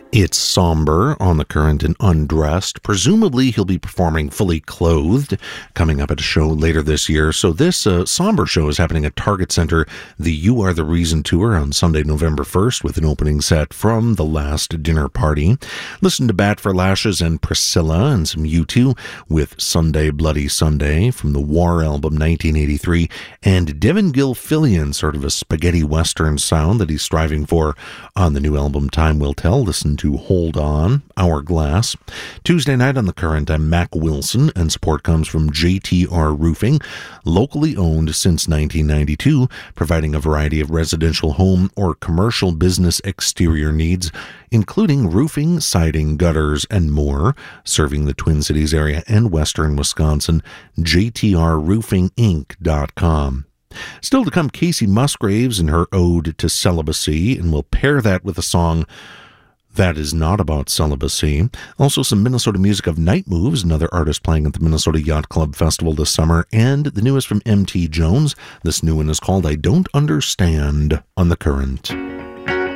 It's somber on the Current and Undressed. Presumably, he'll be performing fully clothed coming up at a show later this year. So this somber show is happening at Target Center, the You Are the Reason Tour on Sunday, November 1st, with an opening set from The Last Dinner Party. Listen to Bat for Lashes and Priscilla and some U2 with Sunday Bloody Sunday from the War album 1983, and Devin Gilfillian, sort of a spaghetti western sound that he's striving for on the new album Time Will Tell. Listen to Hold On, Hourglass. Tuesday night on the Current, I'm Mac Wilson, and support comes from JTR Roofing, locally owned since 1992, providing a variety of residential home or commercial business exterior needs, including roofing, siding, gutters, and more, serving the Twin Cities area and western Wisconsin. JTRRoofingInc.com. Still to come, Casey Musgraves and her Ode to Celibacy, and we'll pair that with a song that is not about celibacy. Also some Minnesota music of Night Moves, another artist playing at the Minnesota Yacht Club Festival this summer, and the newest from M.T. Jones. This new one is called I Don't Understand on the Current.